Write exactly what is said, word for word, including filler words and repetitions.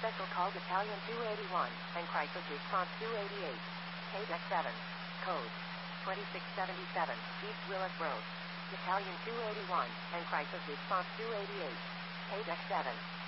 Special call Battalion two eighty-one, and Crisis Response two eighty-eight. Paydeck seven. Code twenty-six seventy-seven, East Willis Road. Battalion two eighty-one, and Crisis Response two eighty-eight. Paydeck seven.